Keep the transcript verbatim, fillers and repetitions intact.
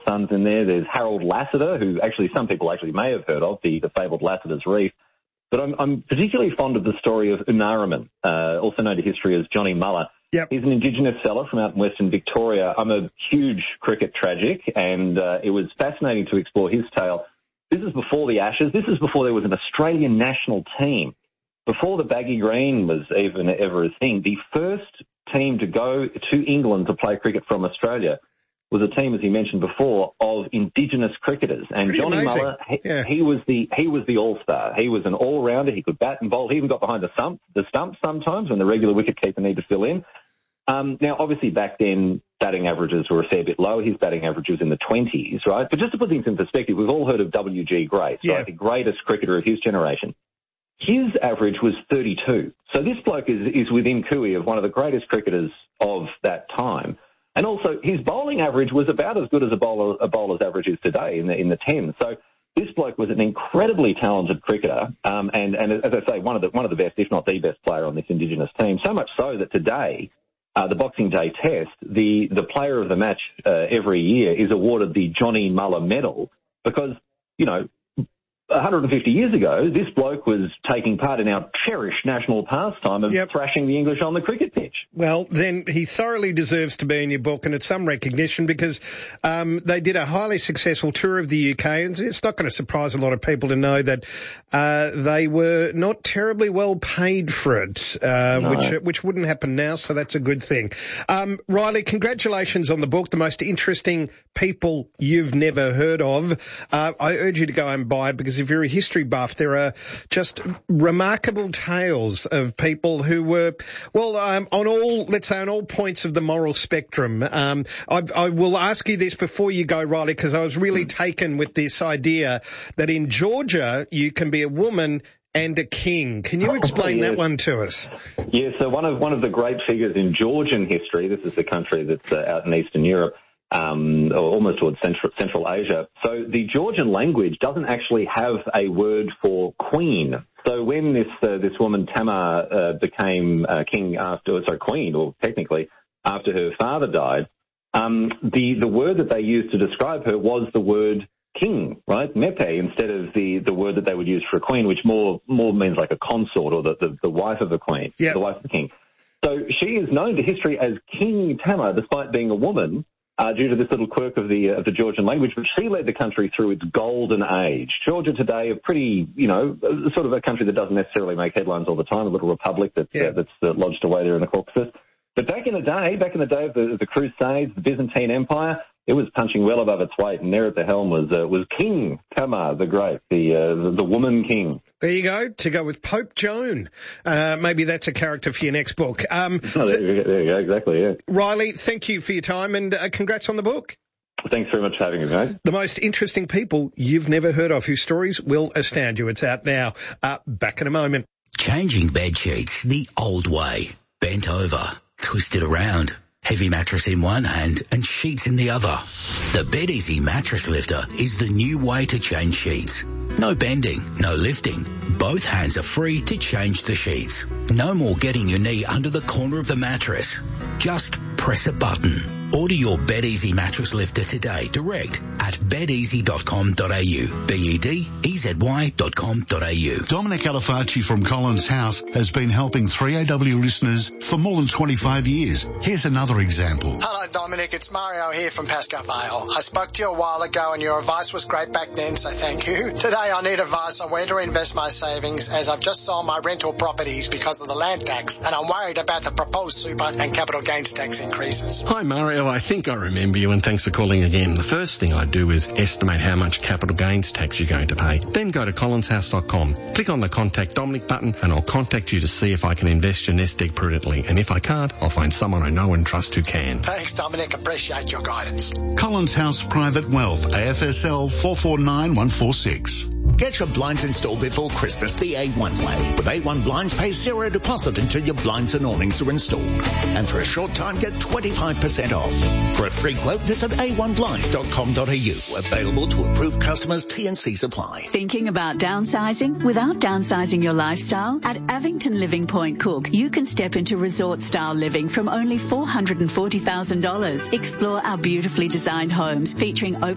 sons in there. There's Harold Lassiter, who actually some people actually may have heard of, the, the fabled Lassiter's Reef. But I'm, I'm particularly fond of the story of Unaraman, uh, also known to history as Johnny Muller. Yep. He's an Indigenous fella from out in Western Victoria. I'm a huge cricket tragic, and uh, it was fascinating to explore his tale. This is before the Ashes. This is before there was an Australian national team. Before the baggy green was even ever a thing, the first team to go to England to play cricket from Australia was a team, as he mentioned before, of Indigenous cricketers. And Pretty Johnny amazing. Muller, he, yeah. he was the he was the all-star. He was an all-rounder. He could bat and bowl. He even got behind the stump, the stump sometimes when the regular wicketkeeper needed to fill in. Um, now, obviously, back then, batting averages were a fair bit lower. His batting average was in the twenties, right? But just to put things in perspective, we've all heard of W G Grace, yeah. right? The greatest cricketer of his generation. His average was thirty-two. So this bloke is, is within cooey of one of the greatest cricketers of that time. And also, his bowling average was about as good as a bowler, a bowler's average is today in the, in the tens. So this bloke was an incredibly talented cricketer, um, and, and as I say, one of the one of the best, if not the best player on this Indigenous team. So much so that today, uh, the Boxing Day Test, the, the player of the match uh, every year is awarded the Johnny Muller Medal because, you know, one hundred fifty years ago, this bloke was taking part in our cherished national pastime of yep. thrashing the English on the cricket pitch. Well, then he thoroughly deserves to be in your book, and it's some recognition because um, they did a highly successful tour of the U K, and it's not going to surprise a lot of people to know that uh, they were not terribly well paid for it, uh, no. which which wouldn't happen now, so that's a good thing. Um, Riley, congratulations on the book, The Most Interesting People You've Never Heard Of. Uh, I urge you to go and buy it because if you're a history buff, there are just remarkable tales of people who were, well, um, on all, let's say, on all points of the moral spectrum. Um, I, I will ask you this before you go, Riley, because I was really taken with this idea that in Georgia you can be a woman and a king. Can you explain yes. that one to us? Yeah, so one of one of the great figures in Georgian history, this is the country that's uh, out in Eastern Europe, Um, or almost towards Central, Central Asia. So the Georgian language doesn't actually have a word for queen. So when this uh, this woman Tamar uh, became uh, king after, sorry, queen, or technically after her father died, um, the the word that they used to describe her was the word king, right? Mepe, instead of the, the word that they would use for a queen, which more more means like a consort or the the, the wife of a queen, yep. the wife of the king. So she is known to history as King Tamar, despite being a woman. Uh, due to this little quirk of the uh, of the Georgian language, but she led the country through its golden age. Georgia today, a pretty, you know, sort of a country that doesn't necessarily make headlines all the time, a little republic that's, yeah. uh, that's uh, lodged away there in the Caucasus. But back in the day, back in the day of the, the Crusades, the Byzantine Empire, it was punching well above its weight, and there at the helm was uh, was King Tamar the Great, the, uh, the the woman king. There you go, to go with Pope Joan. Uh, maybe that's a character for your next book. Um, oh, there, you go, there you go, exactly, yeah. Riley, thank you for your time, and uh, congrats on the book. Thanks very much for having me, mate. The Most Interesting People You've Never Heard Of, whose stories will astound you. It's out now. Uh, back in a moment. Changing bed sheets the old way. Bent over, twisted around. Heavy mattress in one hand and sheets in the other. The BedEasy Mattress Lifter is the new way to change sheets. No bending, no lifting. Both hands are free to change the sheets. No more getting your knee under the corner of the mattress. Just press a button. Order your BedEasy Mattress Lifter today direct at bed easy dot com dot a u. B E D E Z Y dot com dot a u. Dominic Alifacci from Collins House has been helping three A W listeners for more than twenty-five years. Here's another example. Hello, Dominic. It's Mario here from Pascoe Vale. I spoke to you a while ago and your advice was great back then, so thank you. Today I need advice on where to invest my savings as I've just sold my rental properties because of the land tax and I'm worried about the proposed super and capital gains tax increases. Hi, Mario. I think I remember you and thanks for calling again. The first thing I'd do is estimate how much capital gains tax you're going to pay. Then go to collins house dot com. Click on the Contact Dominic button and I'll contact you to see if I can invest your nest egg prudently. And if I can't, I'll find someone I know and trust who can. Thanks, Dominic. Appreciate your guidance. Collins House Private Wealth, A F S L four four nine one four six. Get your blinds installed before Christmas the A one way. With A one Blinds, pay zero deposit until your blinds and awnings are installed. And for a short time, get twenty-five percent off. For a free quote, visit a one blinds dot com dot a u. Available to approved customers, T and C supply. Thinking about downsizing? Without downsizing your lifestyle? At Avington Living Point Cook, you can step into resort-style living from only four hundred forty thousand dollars. Explore our beautifully designed homes featuring open